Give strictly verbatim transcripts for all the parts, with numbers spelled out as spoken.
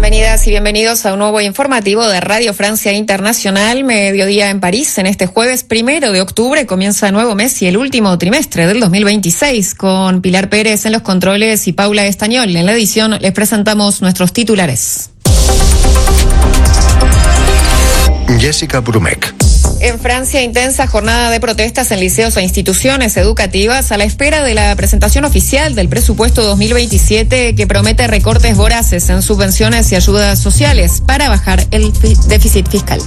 Bienvenidas y bienvenidos a un nuevo informativo de Radio Francia Internacional, mediodía en París. En este jueves primero de octubre comienza nuevo mes y el último trimestre del dos mil veintiséis. Con Pilar Pérez en los controles y Paula Estañol en la edición, les presentamos nuestros titulares. Jessica Brumek. En Francia, intensa jornada de protestas en liceos e instituciones educativas a la espera de la presentación oficial del presupuesto dos mil veintisiete que promete recortes voraces en subvenciones y ayudas sociales para bajar el déficit fiscal.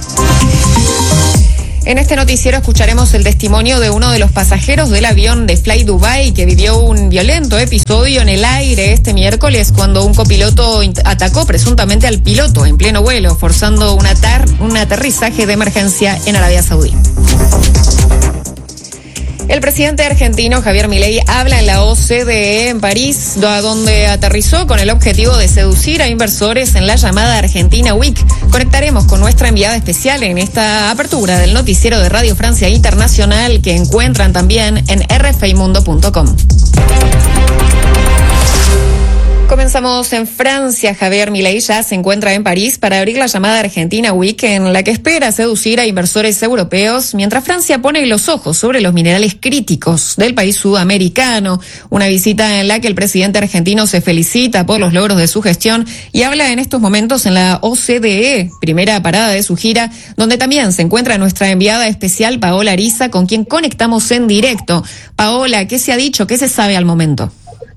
En este noticiero escucharemos el testimonio de uno de los pasajeros del avión de Fly Dubai que vivió un violento episodio en el aire este miércoles cuando un copiloto atacó presuntamente al piloto en pleno vuelo, forzando un, atar, un aterrizaje de emergencia en Arabia Saudí. El presidente argentino Javier Milei habla en la O C D E en París, donde aterrizó con el objetivo de seducir a inversores en la llamada Argentina Week. Conectaremos con nuestra enviada especial en esta apertura del noticiero de Radio Francia Internacional que encuentran también en r f i mundo punto com. Comenzamos en Francia. Javier Milei ya se encuentra en París para abrir la llamada Argentina Week, en la que espera seducir a inversores europeos, mientras Francia pone los ojos sobre los minerales críticos del país sudamericano. Una visita en la que el presidente argentino se felicita por los logros de su gestión y habla en estos momentos en la O C D E, primera parada de su gira, donde también se encuentra nuestra enviada especial Paola Ariza, con quien conectamos en directo. Paola, ¿qué se ha dicho? ¿Qué se sabe al momento?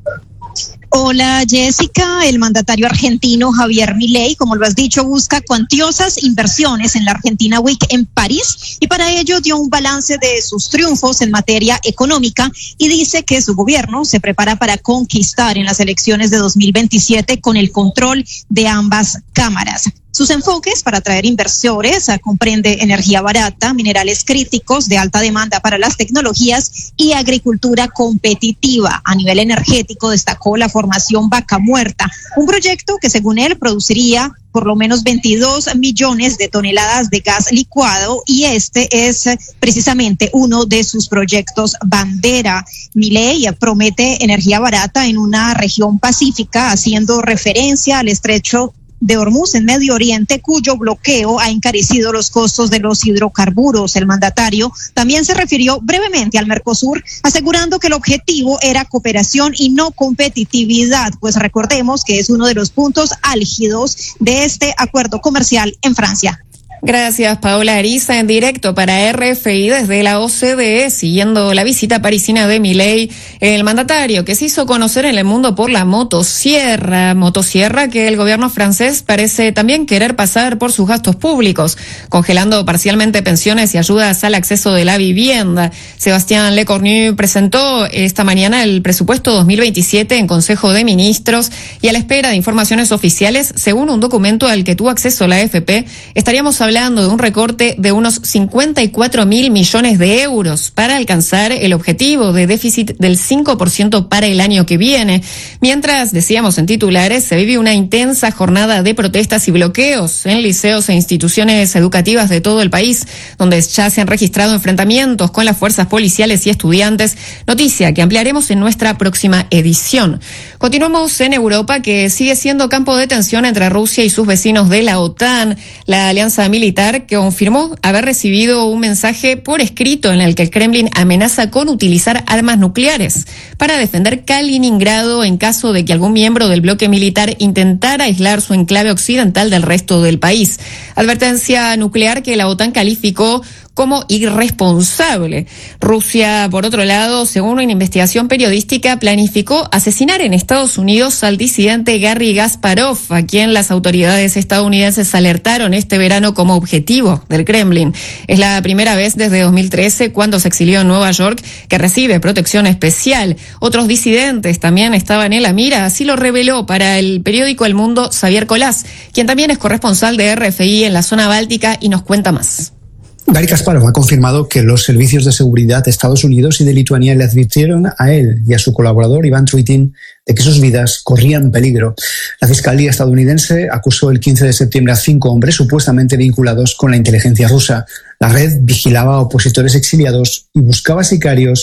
Hola Jessica, el mandatario argentino Javier Milei, como lo has dicho, busca cuantiosas inversiones en la Argentina Week en París y para ello dio un balance de sus triunfos en materia económica y dice que su gobierno se prepara para conquistar en las elecciones de dos mil veintisiete con el control de ambas cámaras. Sus enfoques para atraer inversores comprende energía barata, minerales críticos de alta demanda para las tecnologías y agricultura competitiva. A nivel energético destacó la formación Vaca Muerta, un proyecto que según él produciría por lo menos veintidós millones de toneladas de gas licuado y este es precisamente uno de sus proyectos bandera. Milei promete energía barata en una región pacífica, haciendo referencia al estrecho de Hormuz en Medio Oriente, cuyo bloqueo ha encarecido los costos de los hidrocarburos. El mandatario también se refirió brevemente al Mercosur, asegurando que el objetivo era cooperación y no competitividad, pues recordemos que es uno de los puntos álgidos de este acuerdo comercial en Francia. Gracias, Paola Ariza, en directo para R F I desde la O C D E, siguiendo la visita parisina de Milei, el mandatario que se hizo conocer en el mundo por la motosierra, motosierra que el gobierno francés parece también querer pasar por sus gastos públicos, congelando parcialmente pensiones y ayudas al acceso de la vivienda. Sebastián Lecornu presentó esta mañana el presupuesto dos mil veintisiete en Consejo de Ministros y a la espera de informaciones oficiales, según un documento al que tuvo acceso la A F P, estaríamos hablando hablando de un recorte de unos cincuenta y cuatro mil millones de euros para alcanzar el objetivo de déficit del cinco por ciento para el año que viene. Mientras, decíamos en titulares, se vive una intensa jornada de protestas y bloqueos en liceos e instituciones educativas de todo el país, donde ya se han registrado enfrentamientos con las fuerzas policiales y estudiantes, noticia que ampliaremos en nuestra próxima edición. Continuamos en Europa, que sigue siendo campo de tensión entre Rusia y sus vecinos de la OTAN. La alianza militar que confirmó haber recibido un mensaje por escrito en el que el Kremlin amenaza con utilizar armas nucleares para defender Kaliningrado en caso de que algún miembro del bloque militar intentara aislar su enclave occidental del resto del país. Advertencia nuclear que la OTAN calificó como irresponsable. Rusia, por otro lado, según una investigación periodística, planificó asesinar en Estados Unidos al disidente Garry Kasparov, a quien las autoridades estadounidenses alertaron este verano como objetivo del Kremlin. Es la primera vez desde dos mil trece, cuando se exilió en Nueva York, que recibe protección especial. Otros disidentes también estaban en la mira, así lo reveló para el periódico El Mundo Xavier Colás, quien también es corresponsal de R F I en la zona báltica y nos cuenta más. Garry Kasparov ha confirmado que los servicios de seguridad de Estados Unidos y de Lituania le advirtieron a él y a su colaborador Iván Truitin de que sus vidas corrían peligro. La Fiscalía estadounidense acusó el quince de septiembre a cinco hombres supuestamente vinculados con la inteligencia rusa. La red vigilaba a opositores exiliados y buscaba sicarios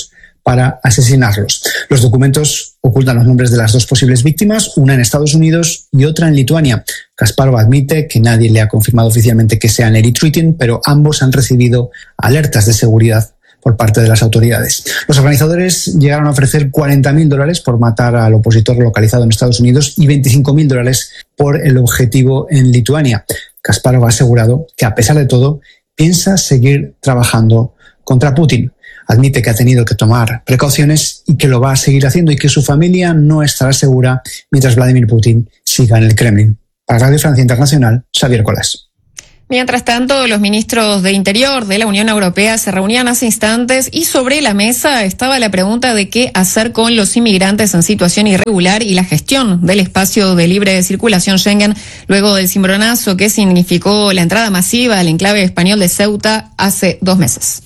para asesinarlos. Los documentos ocultan los nombres de las dos posibles víctimas, una en Estados Unidos y otra en Lituania. Kasparov admite que nadie le ha confirmado oficialmente que sean Erythritin, pero ambos han recibido alertas de seguridad por parte de las autoridades. Los organizadores llegaron a ofrecer cuarenta mil dólares por matar al opositor localizado en Estados Unidos y veinticinco mil dólares por el objetivo en Lituania. Kasparov ha asegurado que, a pesar de todo, piensa seguir trabajando contra Putin. Admite que ha tenido que tomar precauciones y que lo va a seguir haciendo y que su familia no estará segura mientras Vladimir Putin siga en el Kremlin. Para Radio Francia Internacional, Xavier Colás. Mientras tanto, los ministros de Interior de la Unión Europea se reunían hace instantes y sobre la mesa estaba la pregunta de qué hacer con los inmigrantes en situación irregular y la gestión del espacio de libre circulación Schengen luego del cimbronazo que significó la entrada masiva al enclave español de Ceuta hace dos meses.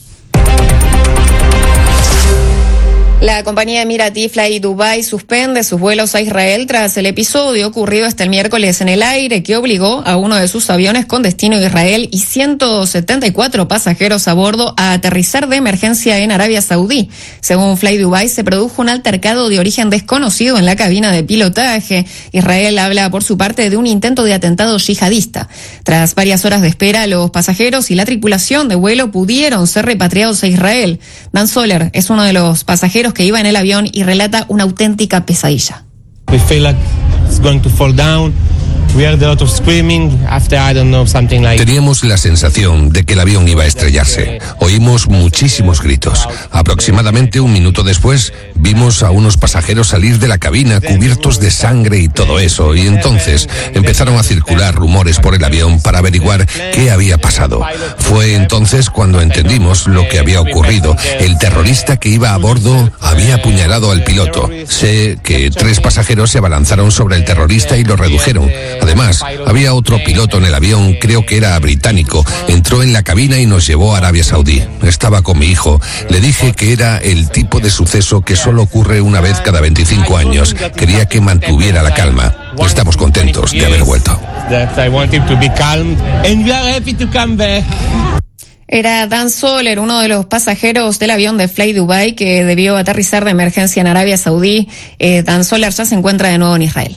La compañía emiratí Fly Dubai suspende sus vuelos a Israel tras el episodio ocurrido este miércoles en el aire que obligó a uno de sus aviones con destino a Israel y ciento setenta y cuatro pasajeros a bordo a aterrizar de emergencia en Arabia Saudí. Según Fly Dubai, se produjo un altercado de origen desconocido en la cabina de pilotaje. Israel habla por su parte de un intento de atentado yihadista. Tras varias horas de espera, los pasajeros y la tripulación de vuelo pudieron ser repatriados a Israel. Dan Soler es uno de los pasajeros que iba en el avión y relata una auténtica pesadilla. We feel like it's going to fall down. We heard a lot of screaming after, I don't know, something like... Teníamos la sensación de que el avión iba a estrellarse. Oímos muchísimos gritos. Aproximadamente un minuto después, vimos a unos pasajeros salir de la cabina cubiertos de sangre y todo eso. Y entonces empezaron a circular rumores por el avión para averiguar qué había pasado. Fue entonces cuando entendimos lo que había ocurrido. El terrorista que iba a bordo había apuñalado al piloto. Sé que tres pasajeros se abalanzaron sobre el terrorista y lo redujeron. Además, había otro piloto en el avión, creo que era británico. Entró en la cabina y nos llevó a Arabia Saudí. Estaba con mi hijo. Le dije que era el tipo de suceso que solo ocurre una vez cada veinticinco años. Quería que mantuviera la calma. Estamos contentos de haber vuelto. Era Dan Soler, uno de los pasajeros del avión de Fly Dubai que debió aterrizar de emergencia en Arabia Saudí. Eh, Dan Soler ya se encuentra de nuevo en Israel.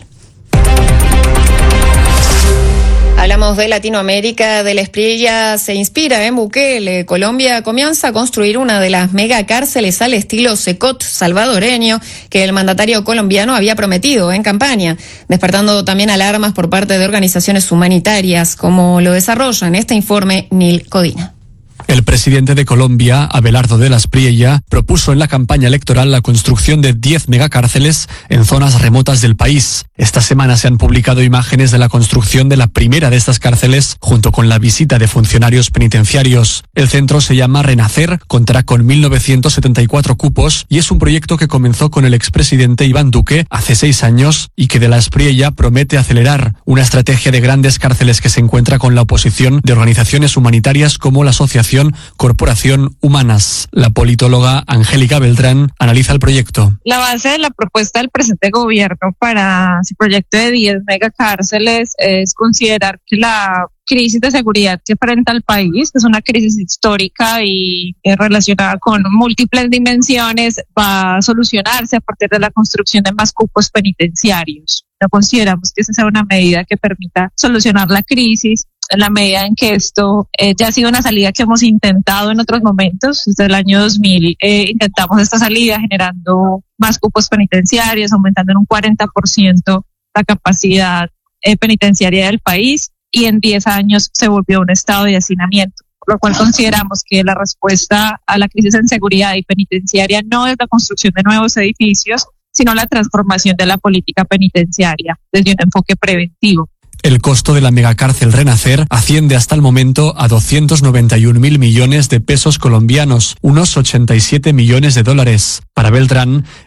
Hablamos de Latinoamérica, de la Espriella se inspira en Bukele. Colombia comienza a construir una de las megacárceles al estilo Secot salvadoreño que el mandatario colombiano había prometido en campaña, despertando también alarmas por parte de organizaciones humanitarias, como lo desarrolla en este informe Nil Codina. El presidente de Colombia, Abelardo de la Espriella, propuso en la campaña electoral la construcción de diez megacárceles en zonas remotas del país. Esta semana se han publicado imágenes de la construcción de la primera de estas cárceles, junto con la visita de funcionarios penitenciarios. El centro se llama Renacer, contará con mil novecientos setenta y cuatro cupos y es un proyecto que comenzó con el expresidente Iván Duque hace seis años y que de la Espriella promete acelerar una estrategia de grandes cárceles que se encuentra con la oposición de organizaciones humanitarias como la Asociación Corporación Humanas. La politóloga Angélica Beltrán analiza el proyecto. La base de la propuesta del presente gobierno para ese proyecto de diez megacárceles es considerar que la crisis de seguridad que enfrenta el país, que es una crisis histórica y eh, relacionada con múltiples dimensiones, va a solucionarse a partir de la construcción de más cupos penitenciarios. No consideramos que esa sea una medida que permita solucionar la crisis, en la medida en que esto eh, ya ha sido una salida que hemos intentado en otros momentos. Desde el año dos mil eh, intentamos esta salida generando más cupos penitenciarios, aumentando en un cuarenta por ciento la capacidad eh, penitenciaria del país, y en diez años se volvió un estado de hacinamiento, por lo cual consideramos que la respuesta a la crisis en seguridad y penitenciaria no es la construcción de nuevos edificios, sino la transformación de la política penitenciaria desde un enfoque preventivo. El costo de la megacárcel Renacer asciende hasta el momento a doscientos noventa y un mil millones de pesos colombianos, unos ochenta y siete millones de dólares. Para Beltrán,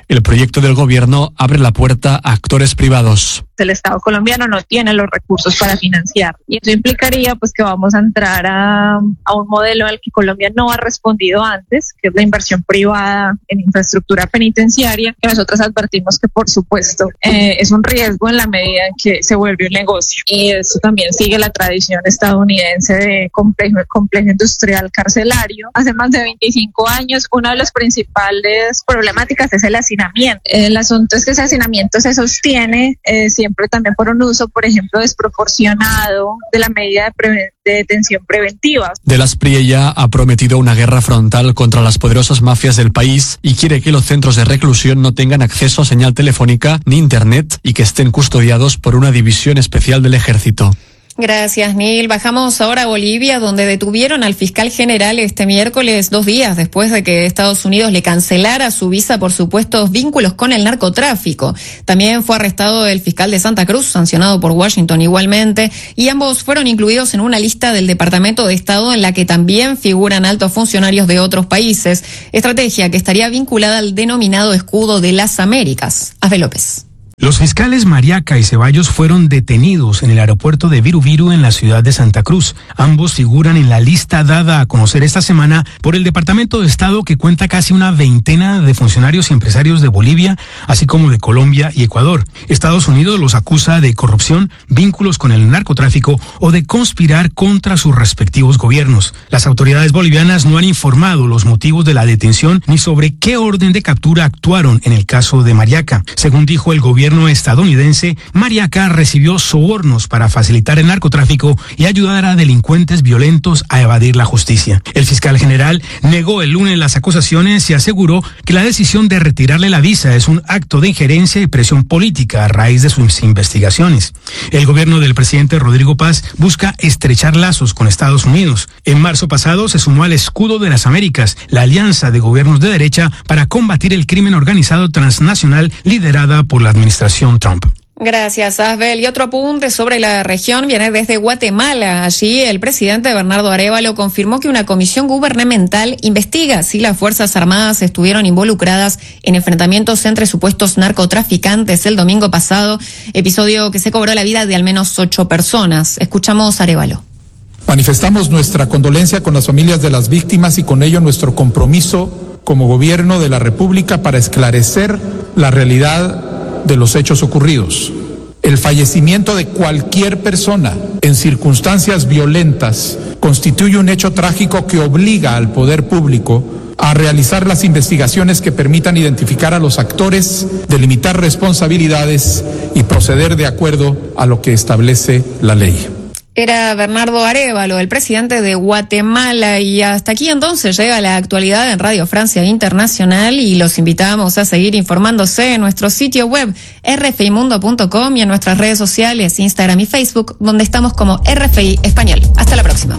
El proyecto del gobierno abre la puerta a actores privados. El Estado colombiano no tiene los recursos para financiar y eso implicaría pues que vamos a entrar a, a un modelo al que Colombia no ha respondido antes, que es la inversión privada en infraestructura penitenciaria, que nosotros advertimos que por supuesto eh, es un riesgo en la medida en que se vuelve un negocio, y eso también sigue la tradición estadounidense de complejo, complejo industrial carcelario. Hace más de veinticinco años una de las principales problemáticas es el hacinamiento. El asunto es que ese hacinamiento se sostiene eh, siempre Siempre también por un uso, por ejemplo, desproporcionado de la medida de, pre- de detención preventiva. De las Priella ha prometido una guerra frontal contra las poderosas mafias del país y quiere que los centros de reclusión no tengan acceso a señal telefónica ni internet y que estén custodiados por una división especial del ejército. Gracias, Neil. Bajamos ahora a Bolivia, donde detuvieron al fiscal general este miércoles, dos días después de que Estados Unidos le cancelara su visa por supuestos vínculos con el narcotráfico. También fue arrestado el fiscal de Santa Cruz, sancionado por Washington igualmente, y ambos fueron incluidos en una lista del Departamento de Estado en la que también figuran altos funcionarios de otros países, estrategia que estaría vinculada al denominado Escudo de las Américas. Ave López. Los fiscales Mariaca y Ceballos fueron detenidos en el aeropuerto de Virubiru en la ciudad de Santa Cruz. Ambos figuran en la lista dada a conocer esta semana por el Departamento de Estado, que cuenta casi una veintena de funcionarios y empresarios de Bolivia, así como de Colombia y Ecuador. Estados Unidos los acusa de corrupción, vínculos con el narcotráfico o de conspirar contra sus respectivos gobiernos. Las autoridades bolivianas no han informado los motivos de la detención ni sobre qué orden de captura actuaron en el caso de Mariaca. Según dijo el gobierno estadounidense, Mariaca recibió sobornos para facilitar el narcotráfico y ayudar a delincuentes violentos a evadir la justicia. El fiscal general negó el lunes las acusaciones y aseguró que la decisión de retirarle la visa es un acto de injerencia y presión política a raíz de sus investigaciones. El gobierno del presidente Rodrigo Paz busca estrechar lazos con Estados Unidos. En marzo pasado se sumó al Escudo de las Américas, la alianza de gobiernos de derecha para combatir el crimen organizado transnacional liderada por la administración Trump. Gracias, Asbel. Y otro apunte sobre la región viene desde Guatemala. Allí el presidente Bernardo Arévalo confirmó que una comisión gubernamental investiga si las Fuerzas Armadas estuvieron involucradas en enfrentamientos entre supuestos narcotraficantes el domingo pasado, episodio que se cobró la vida de al menos ocho personas. Escuchamos a Arévalo. Manifestamos nuestra condolencia con las familias de las víctimas y con ello nuestro compromiso como gobierno de la República para esclarecer la realidad de los hechos ocurridos. El fallecimiento de cualquier persona en circunstancias violentas constituye un hecho trágico que obliga al poder público a realizar las investigaciones que permitan identificar a los actores, delimitar responsabilidades y proceder de acuerdo a lo que establece la ley. Era Bernardo Arévalo, el presidente de Guatemala, y hasta aquí entonces llega la actualidad en Radio Francia Internacional y los invitamos a seguir informándose en nuestro sitio web r f i mundo punto com y en nuestras redes sociales, Instagram y Facebook, donde estamos como R F I Español. Hasta la próxima.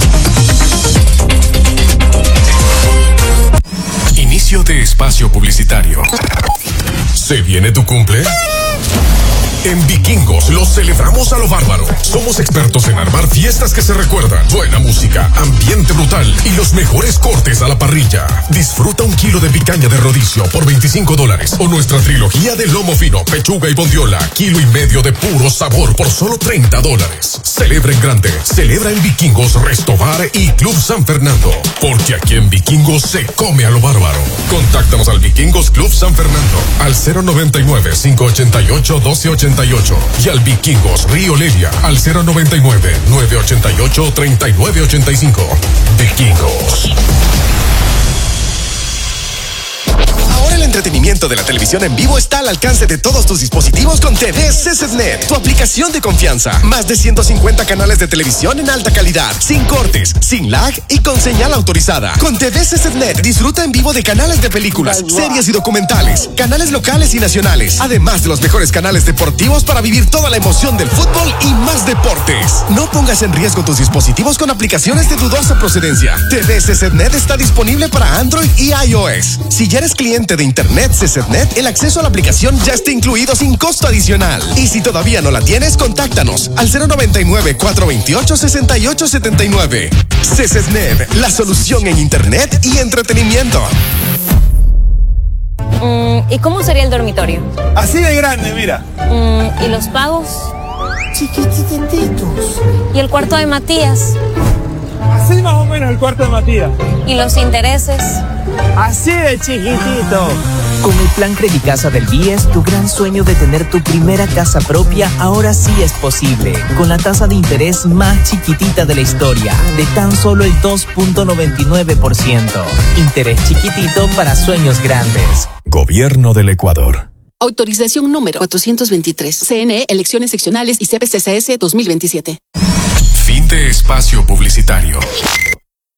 Inicio de espacio publicitario. ¿Se viene tu cumple? En Vikingos lo celebramos a lo bárbaro. Somos expertos en armar fiestas que se recuerdan, buena música, ambiente brutal y los mejores cortes a la parrilla. Disfruta un kilo de picaña de rodicio por veinticinco dólares o nuestra trilogía de lomo fino, pechuga y bondiola, kilo y medio de puro sabor por solo treinta dólares. Celebra en grande, celebra en Vikingos, Restobar y Club San Fernando, porque aquí en Vikingos se come a lo bárbaro. Contáctanos al Vikingos Club San Fernando al cero noventa y nueve, cinco ochenta y ocho, doce ochenta y ocho y al Vikingos Río Levia al cero noventa y nueve, nueve ochenta y ocho, treinta y nueve ochenta y cinco. Vikingos. Ahora el entretenimiento de la televisión en vivo está al alcance de todos tus dispositivos con T V C C Net, tu aplicación de confianza. Más de ciento cincuenta canales de televisión en alta calidad, sin cortes, sin lag y con señal autorizada. Con T V C C Net disfruta en vivo de canales de películas, series y documentales, canales locales y nacionales, además de los mejores canales deportivos para vivir toda la emoción del fútbol y más deportes. No pongas en riesgo tus dispositivos con aplicaciones de dudosa procedencia. T V C C Net está disponible para Android y iOS. Si ya eres cliente de Internet C C Net, el acceso a la aplicación ya está incluido sin costo adicional. Y si todavía no la tienes, contáctanos al cero noventa y nueve, cuatro veintiocho, sesenta y ocho setenta y nueve. C C Net, la solución en Internet y entretenimiento. Mm, ¿Y cómo sería el dormitorio? Así de grande, mira. Mm, ¿Y los pagos? Chiquititos. ¿Y el cuarto de Matías? Así más o menos el cuarto de Matías. ¿Y los intereses? Así de chiquitito. Con el plan Credicasa del B I E S, tu gran sueño de tener tu primera casa propia ahora sí es posible. Con la tasa de interés más chiquitita de la historia, de tan solo el dos punto noventa y nueve por ciento. Interés chiquitito para sueños grandes. Gobierno del Ecuador. Autorización número cuatrocientos veintitrés. C N E, Elecciones Seccionales y C P C C S dos mil veintisiete. Fin de espacio publicitario.